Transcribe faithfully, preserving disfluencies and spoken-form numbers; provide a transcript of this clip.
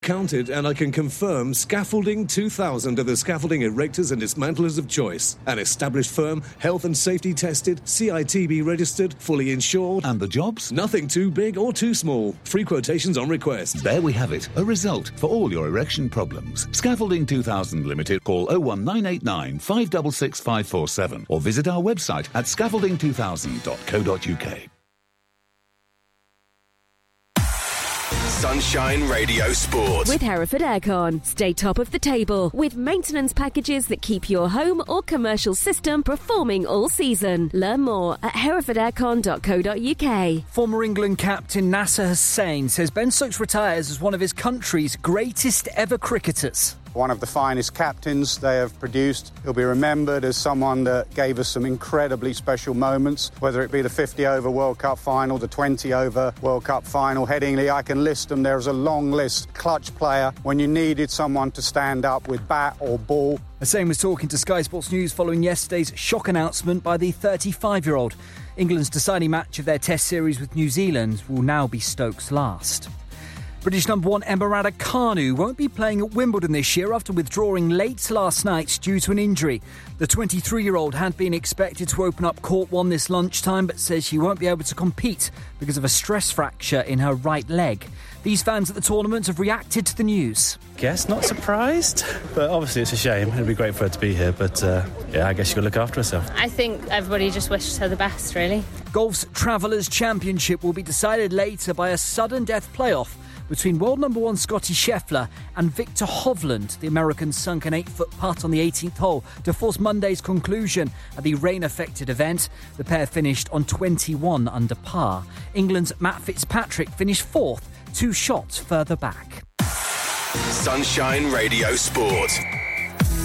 Counted, and I can confirm Scaffolding two thousand are the scaffolding erectors and dismantlers of choice. An established firm, health and safety tested, C I T B registered, fully insured. And the jobs? Nothing too big or too small. Free quotations on request. There we have it. A result for all your erection problems. Scaffolding two thousand Limited. Call oh one nine eight nine, five six six, five four seven or visit our website at scaffolding two thousand dot co dot uk. Sunshine Radio Sport. With Hereford Aircon. Stay top of the table with maintenance packages that keep your home or commercial system performing all season. Learn more at hereford aircon dot co dot uk. Former England captain Nasser Hussain says Ben Stokes retires as one of his country's greatest ever cricketers. One of the finest captains they have produced. He'll be remembered as someone that gave us some incredibly special moments, whether it be the fifty over World Cup final, the twenty over World Cup final. Headingley, I can list them. There's a long list. Clutch player when you needed someone to stand up with bat or ball. Hussain was talking to Sky Sports News following yesterday's shock announcement by the thirty-five-year-old. England's deciding match of their Test series with New Zealand will now be Stokes' last. British number one Emma Raducanu won't be playing at Wimbledon this year after withdrawing late last night due to an injury. The twenty-three-year-old had been expected to open up court one this lunchtime but says she won't be able to compete because of a stress fracture in her right leg. These fans at the tournament have reacted to the news. Guess not surprised, but obviously it's a shame. It'd be great for her to be here, but uh, yeah, I guess she could look after herself. I think everybody just wishes her the best, really. Golf's Travellers' Championship will be decided later by a sudden death playoff between world number one Scottie Scheffler and Victor Hovland. The American sunk an eight-foot putt on the eighteenth hole to force Monday's conclusion at the rain-affected event. The pair finished on twenty-one under par. England's Matt Fitzpatrick finished fourth, two shots further back. Sunshine Radio Sport.